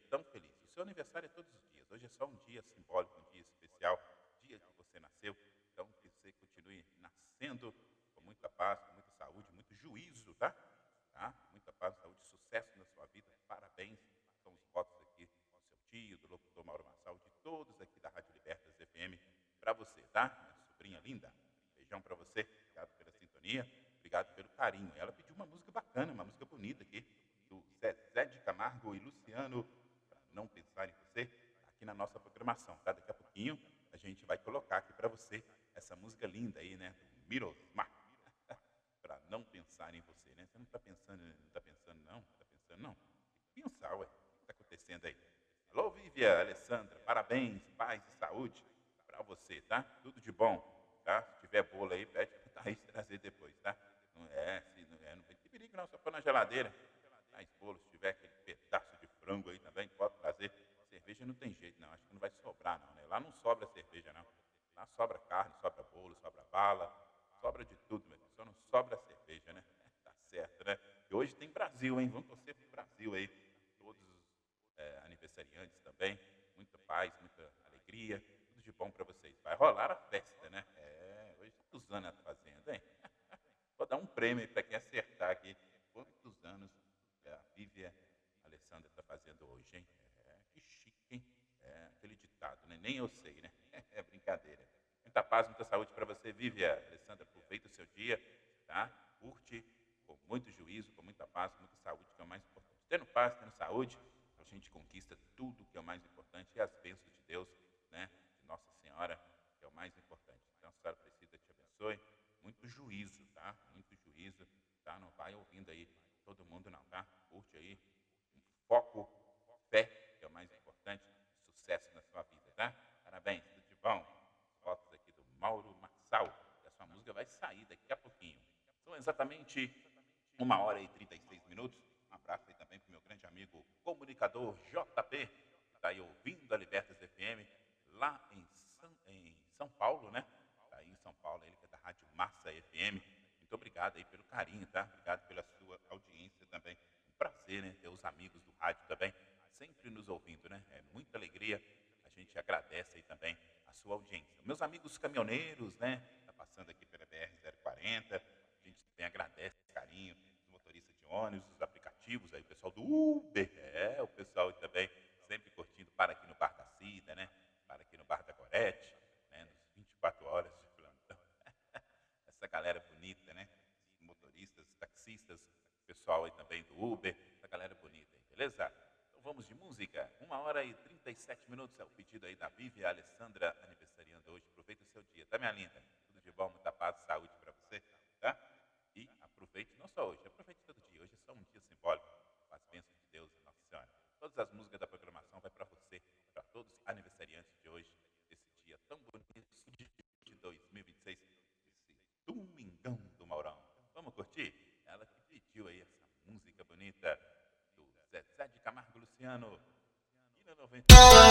tão feliz. O seu aniversário é todos os dias. Hoje é só um dia simbólico, um dia especial, dia que você nasceu. Então, que você continue nascendo com muita paz, com muita saúde, muito juízo, tá? Tá? Muita paz, saúde, sucesso na sua vida. Parabéns. São os votos aqui do seu tio, do locutor Mauro Marçal, de todos aqui da Rádio Libertas FM, para você, tá? Minha sobrinha linda. Beijão para você. Obrigado pela sintonia. Obrigado pelo carinho. Ela pediu uma música bacana, uma música bonita aqui, do Zé de Camargo e Luciano, para não pensar em você, aqui na nossa programação, tá? Daqui a pouquinho a gente vai colocar aqui para você essa música linda aí, né? Do Mirosmar, para não pensar em você, né? Você não está pensando, não está pensando, não? Está pensando, não? Tem que pensar, ué. O que está acontecendo aí? Alô, Vívia, Alessandra, parabéns, paz e saúde para você, tá? Tudo de bom, tá? Se tiver bolo aí, pede para o Thaís trazer depois, tá? Não tem perigo não, só pôr na geladeira. Mais bolo, se tiver aquele pedaço de frango aí também, pode trazer. Cerveja não tem jeito, não. Acho que não vai sobrar, não, né? Lá não sobra cerveja, não. Lá sobra carne, sobra bolo, sobra bala, sobra de tudo, meu filho. Só não sobra cerveja, né? Tá certo, né? E hoje tem Brasil, hein? Vamos torcer pro Brasil aí. Todos os aniversariantes também. Muita paz, muita alegria. Tudo de bom para vocês. Vai rolar a festa, né? Hoje quantos anos ela tá fazendo, hein? Vou dar um prêmio aí para quem acertar aqui. Quantos anos a Vívia Alessandra está fazendo hoje, hein? Que chique, hein? Aquele ditado, né? Nem eu sei, né? É brincadeira. Muita paz, muita saúde para você, Vívia Alessandra. Aproveita o seu dia, tá? Curte com muito juízo, com muita paz, com muita saúde, que é o mais importante. Tendo paz, tendo saúde, a gente conquista tudo que é o mais importante e as bênçãos de Deus, né? De Nossa Senhora, que é o mais importante. Então, a Senhora Aparecida te abençoe. Muito juízo, tá? Muito juízo, tá? Não vai ouvindo aí todo mundo não, tá? Curte aí, foco, fé, que é o mais importante, sucesso na sua vida, tá? Parabéns, tudo de bom. Fotos aqui do Mauro Marçal, e a sua música vai sair daqui a pouquinho. São exatamente 1h36. Um abraço aí também para o meu grande amigo comunicador JP, que está aí ouvindo a Libertas FM, lá em São Paulo, né? Está aí em São Paulo, ele que é da Rádio Massa FM. Muito obrigado aí pelo carinho, tá? Obrigado pela sua audiência também. Um prazer, né? Ter os amigos do rádio também, sempre nos ouvindo, né? É muita alegria. A gente agradece aí também a sua audiência. Meus amigos caminhoneiros, né? Tá passando aqui pela BR-040. A gente também agradece o carinho dos motoristas de ônibus, dos aplicativos aí, o pessoal do Uber, o pessoal também sempre curtindo, para aqui no Bar da Cida, né? Para aqui no Bar da Gorete, né? Nos 24 horas de plantão. Essa galera bonita, né? Motoristas, taxistas, pessoal aí também do Uber, essa galera bonita aí, beleza? Então vamos de música. 1h37 é o pedido aí da Vívia Alessandra, aniversariando hoje. Aproveita o seu dia, tá, minha linda? Tudo de bom, muita paz e saúde para você, tá? E aproveite, não só hoje, aproveite todo dia. Hoje é só um dia simbólico, com as bênçãos de Deus e Nossa Senhora. Todas as músicas da programação vai para você, para todos os aniversariantes de hoje, desse dia tão bonito de 2026, esse domingão do Maurão. Vamos curtir? Ela que pediu aí essa música bonita do Zezé de Camargo e Luciano, e na 90.